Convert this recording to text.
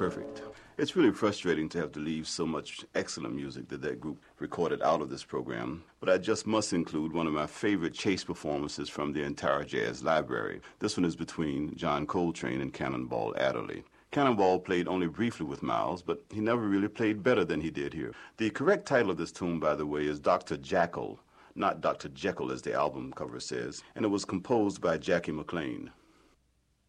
perfect. It's really frustrating to have to leave so much excellent music that group recorded out of this program, but I just must include one of my favorite Chase performances from the entire jazz library. This one is between John Coltrane and Cannonball Adderley. Cannonball played only briefly with Miles, but he never really played better than he did here. The correct title of this tune, by the way, is Dr. Jackal, not Dr. Jekyll as the album cover says, and it was composed by Jackie McLean.